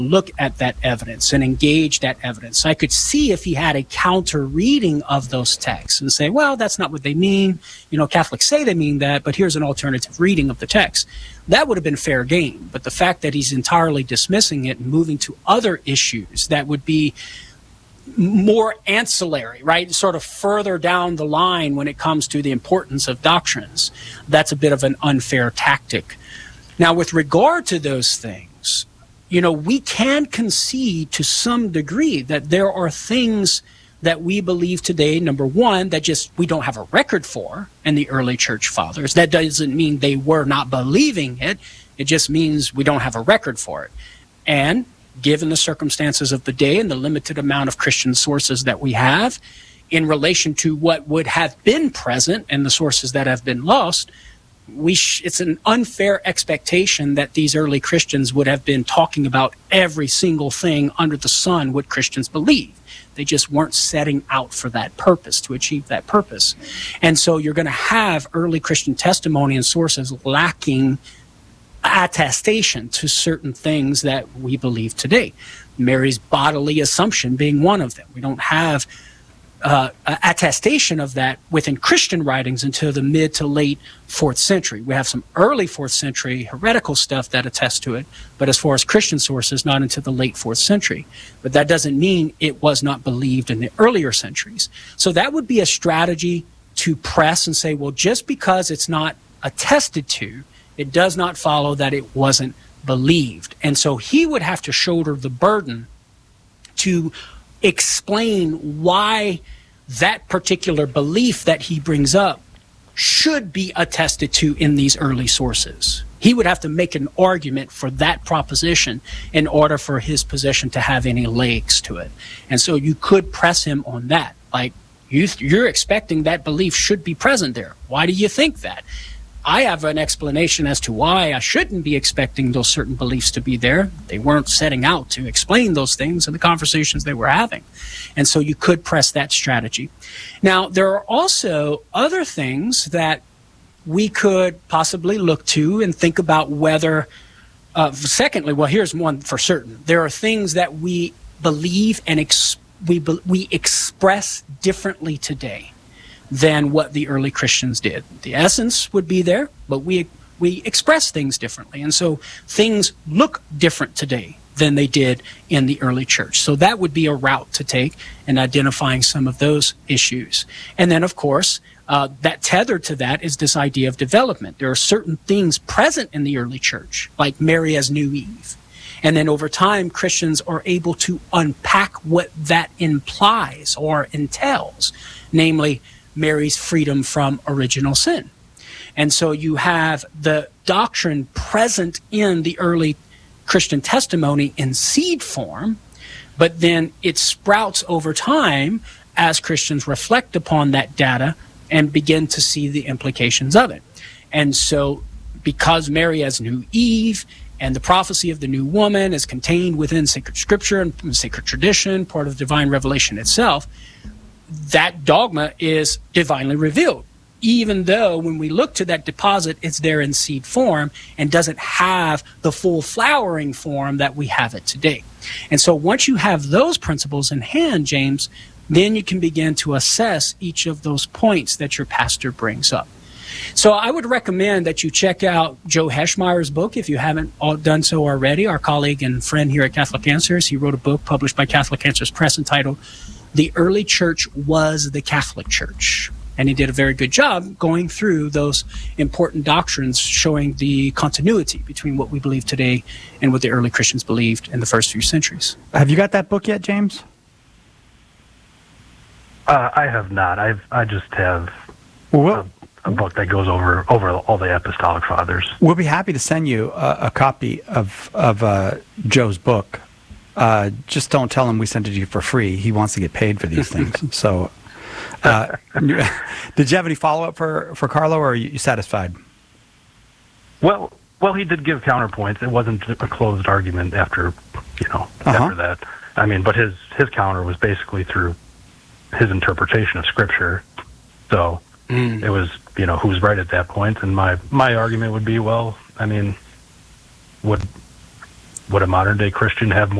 look at that evidence and engage that evidence. I could see if he had a counter reading of those texts and say, well, that's not what they mean. Catholics say they mean that, but here's an alternative reading of the text. That would have been fair game. But the fact that he's entirely dismissing it and moving to other issues that would be more ancillary, right? Sort of further down the line when it comes to the importance of doctrines, that's a bit of an unfair tactic. Now, with regard to those things, we can concede to some degree that there are things that we believe today, number one, that just we don't have a record for in the early church fathers. That doesn't mean they were not believing it. It just means we don't have a record for it. And given the circumstances of the day and the limited amount of Christian sources that we have in relation to what would have been present and the sources that have been lost, it's an unfair expectation that these early Christians would have been talking about every single thing under the sun what Christians believe. They just weren't setting out for that purpose, to achieve that purpose. And so you're going to have early Christian testimony and sources lacking attestation to certain things that we believe today. Mary's bodily assumption being one of them. We don't have attestation of that within Christian writings until the mid to late 4th century. We have some early 4th century heretical stuff that attests to it, but as far as Christian sources, not until the late 4th century. But that doesn't mean it was not believed in the earlier centuries. So that would be a strategy to press and say, well, just because it's not attested to, it does not follow that it wasn't believed. And so he would have to shoulder the burden to explain why that particular belief that he brings up should be attested to in these early sources. He would have to make an argument for that proposition in order for his position to have any legs to it. And so you could press him on that. Like, you're expecting that belief should be present there. Why do you think that? I have an explanation as to why I shouldn't be expecting those certain beliefs to be there. They weren't setting out to explain those things in the conversations they were having. And so you could press that strategy. Now, there are also other things that we could possibly look to and think about whether, secondly, well, here's one for certain. There are things that we believe and we express differently today than what the early Christians did. The essence would be there, but we express things differently. And so things look different today than they did in the early church. So that would be a route to take in identifying some of those issues. And then, of course, that tethered to that is this idea of development. There are certain things present in the early church, like Mary as New Eve. And then over time, Christians are able to unpack what that implies or entails, namely, Mary's freedom from original sin. And so you have the doctrine present in the early Christian testimony in seed form, but then it sprouts over time as Christians reflect upon that data and begin to see the implications of it. And so because Mary as New Eve and the prophecy of the new woman is contained within sacred scripture and sacred tradition, part of divine revelation itself, that dogma is divinely revealed, even though when we look to that deposit, it's there in seed form and doesn't have the full flowering form that we have it today. And so once you have those principles in hand, James, then you can begin to assess each of those points that your pastor brings up. So I would recommend that you check out Joe Heschmeyer's book if you haven't done so already. Our colleague and friend here at Catholic Answers, he wrote a book published by Catholic Answers Press entitled The Early Church Was the Catholic Church. And he did a very good job going through those important doctrines, showing the continuity between what we believe today and what the early Christians believed in the first few centuries. Have you got that book yet, James? I have not. I just have a book that goes over all the apostolic fathers. We'll be happy to send you a copy of Joe's book. Just don't tell him we sent it to you for free. He wants to get paid for these things. So, did you have any follow-up for Carlo, or are you satisfied? Well, he did give counterpoints. It wasn't a closed argument after that. I mean, but his counter was basically through his interpretation of Scripture. So it was, who's right at that point. And my argument would be, well, I mean, would would a modern day Christian have